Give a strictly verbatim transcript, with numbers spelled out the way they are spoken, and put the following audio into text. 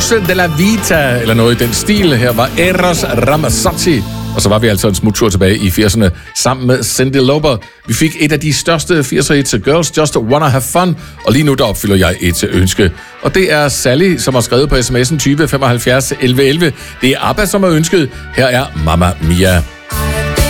Dulce de la Vita, eller noget i den stil. Her var Eros Ramazzotti. Og så var vi altså en smuttur tilbage i firserne sammen med Cyndi Lauper. Vi fik et af de største firser hits, Girls Just Wanna Have Fun, og lige nu der opfylder jeg et ønske. Og det er Sally, som har skrevet på sms'en tyve femoghalvfjerds elleve elleve. Det er ABBA, som har ønsket. Her er Mamma Mia.